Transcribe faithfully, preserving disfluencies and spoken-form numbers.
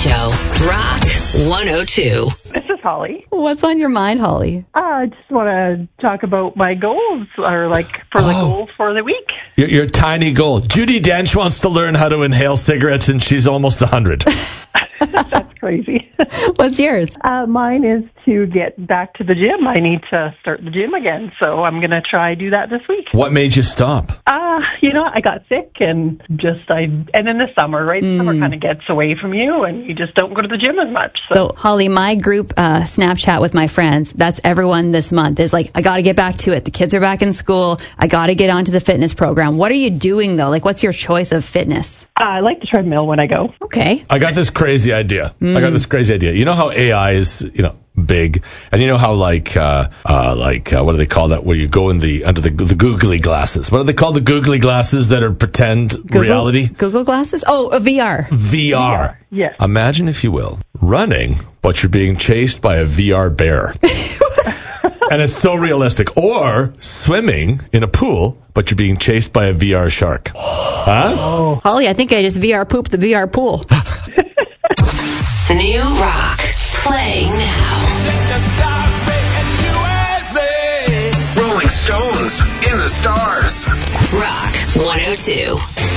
Show. Rock one oh two. This is Holly. What's on your mind, Holly? Uh, I just want to talk about my goals, or like for the Oh. goals for the week. Your, your tiny goal. Judi Dench wants to learn how to inhale cigarettes, and she's almost one hundred. That's crazy. What's yours? Uh, mine is to get back to the gym. I need to start the gym again, so I'm going to try do that this week. What made you stop? Uh, you know, I got sick and just, I, and in the summer, right? Mm. Summer kind of gets away from you and you just don't go to the gym as much. So, So, Holly, my group uh, Snapchat with my friends, that's everyone this month, is like, I got to get back to it. The kids are back in school. I got to get onto the fitness program. What are you doing, though? Like, what's your choice of fitness? uh, I like the treadmill when I go. Okay. I got this crazy idea. I got this crazy idea. You know how A I is, you know, big, and you know how like uh uh like uh, what do they call that where you go in the under the the googly glasses? What do they call the googly glasses that are pretend Google, reality? Google Glasses? Oh, a V R. V R. Yes. Imagine, if you will, running, but you're being chased by a V R bear. And it's so realistic. Or swimming in a pool, but you're being chased by a V R shark. Huh? Holly, I think I just V R pooped the V R pool. New rock. Play now. Rolling Stones in the stars. Rock one oh two.